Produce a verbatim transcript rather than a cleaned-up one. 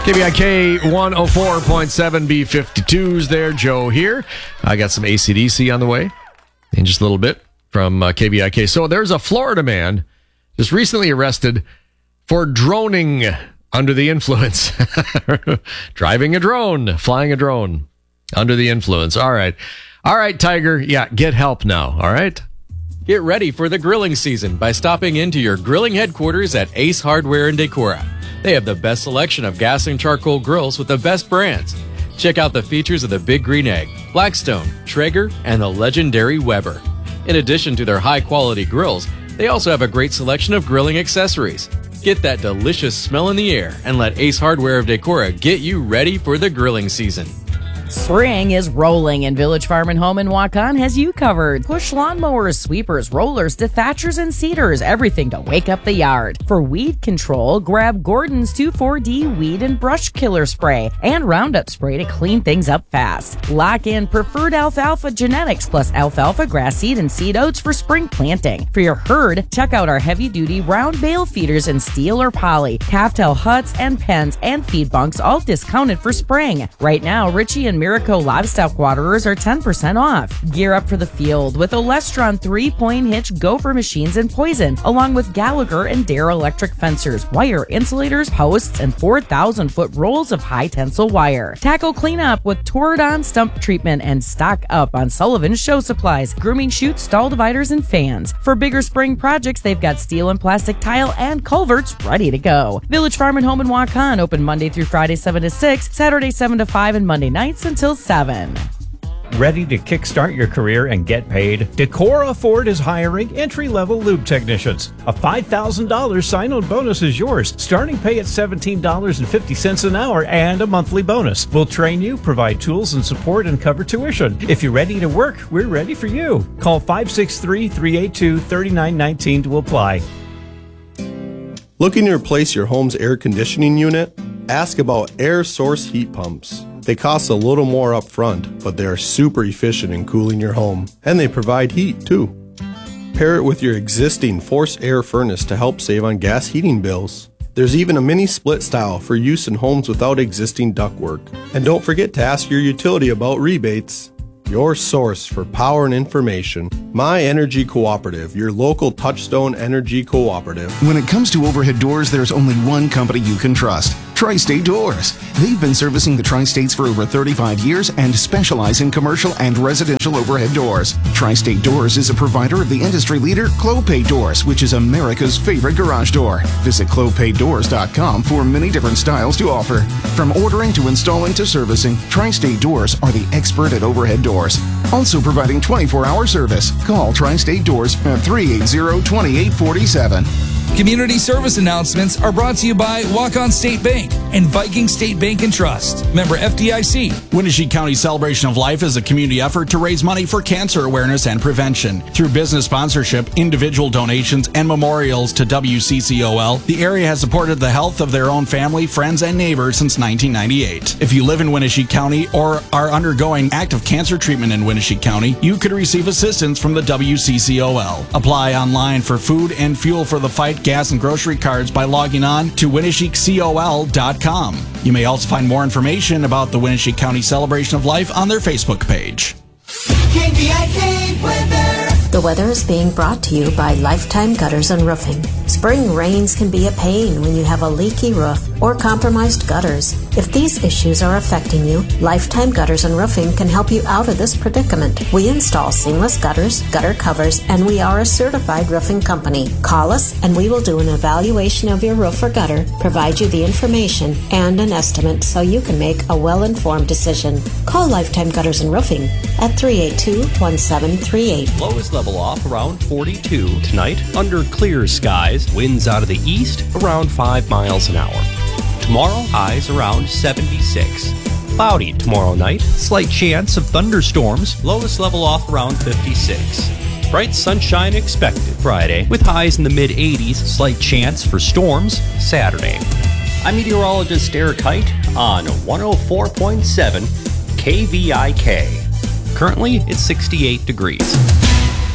K B I K one oh four point seven B fifty-twos there. Joe here. I got some A C D C on the way in just a little bit from uh, K B I K. So there's a Florida man just recently arrested for droning under the influence. Driving a drone, flying a drone under the influence. All right. All right, Tiger. Yeah, get help now. All right. Get ready for the grilling season by stopping into your grilling headquarters at Ace Hardware in Decorah. They have the best selection of gas and charcoal grills with the best brands. Check out the features of the Big Green Egg, Blackstone, Traeger, and the legendary Weber. In addition to their high-quality grills, they also have a great selection of grilling accessories. Get that delicious smell in the air and let Ace Hardware of Decorah get you ready for the grilling season. Spring is rolling, and Village Farm and Home in Waukon has you covered. Push lawnmowers, sweepers, rollers, dethatchers, and seeders, everything to wake up the yard. For weed control, grab Gordon's two four D Weed and Brush Killer Spray and Roundup Spray to clean things up fast. Lock in preferred alfalfa genetics plus alfalfa grass seed and seed oats for spring planting. For your herd, check out our heavy-duty round bale feeders in steel or poly, calf-tail huts and pens and feed bunks, all discounted for spring. Right now, Richie and Miracle Livestock Waterers are ten percent off. Gear up for the field with Olestron three-point hitch gopher machines and poison, along with Gallagher and Dare electric fencers, wire insulators, posts, and four thousand foot rolls of high-tensile wire. Tackle cleanup with Toradon stump treatment and stock up on Sullivan's show supplies, grooming chutes, stall dividers, and fans. For bigger spring projects, they've got steel and plastic tile and culverts ready to go. Village Farm and Home in Waukon, open Monday through Friday seven to six, Saturday seven to five, and Monday nights until seven. Ready to kickstart your career and get paid? Decorah Ford is hiring entry-level lube technicians. A five thousand dollars sign-on bonus is yours. Starting pay at seventeen dollars and fifty cents an hour and a monthly bonus. We'll train you, provide tools and support, and cover tuition. If you're ready to work, we're ready for you. Call five six three, three eight two, three nine one nine to apply. Looking to replace your home's air conditioning unit? Ask about air source heat pumps. They cost a little more up front, but they are super efficient in cooling your home, and they provide heat too. Pair it with your existing forced air furnace to help save on gas heating bills. There's even a mini split style for use in homes without existing ductwork. And don't forget to ask your utility about rebates. Your source for power and information. My Energy Cooperative, your local Touchstone Energy Cooperative. When it comes to overhead doors, there's only one company you can trust. Tri-State Doors. They've been servicing the Tri-States for over thirty-five years and specialize in commercial and residential overhead doors. Tri-State Doors is a provider of the industry leader Clopay Doors, which is America's favorite garage door. Visit clopay doors dot com for many different styles to offer. From ordering to installing to servicing, Tri-State Doors are the expert at overhead doors. Also providing twenty-four hour service. Call Tri-State Doors at three eight zero, two eight four seven. Community service announcements are brought to you by Waukon State Bank and Viking State Bank and Trust. Member F D I C. Winnebago County Celebration of Life is a community effort to raise money for cancer awareness and prevention. Through business sponsorship, individual donations, and memorials to W C C O L, the area has supported the health of their own family, friends, and neighbors since nineteen ninety-eight. If you live in Winnebago County or are undergoing active cancer treatment in Winnebago County, you could receive assistance from the W C C O L. Apply online for food and fuel for the fight, gas, and grocery cards by logging on to winnebago col dot com. You may also find more information about the Winnebago County Celebration of Life on their Facebook page. K B I K weather. The weather is being brought to you by Lifetime Gutters and Roofing. Spring rains can be a pain when you have a leaky roof or compromised gutters. If these issues are affecting you, Lifetime Gutters and Roofing can help you out of this predicament. We install seamless gutters, gutter covers, and we are a certified roofing company. Call us and we will do an evaluation of your roof or gutter, provide you the information and an estimate so you can make a well-informed decision. Call Lifetime Gutters and Roofing at three eight two, one seven three eight. Lowest level off around forty-two. Tonight, under clear skies, winds out of the east around five miles an hour. Tomorrow, highs around seventy-six. Cloudy tomorrow night, slight chance of thunderstorms, lowest level off around fifty-six. Bright sunshine expected Friday, with highs in the mid eighties, slight chance for storms Saturday. I'm meteorologist Derek Height on one oh four point seven K V I K. Currently, it's sixty-eight degrees.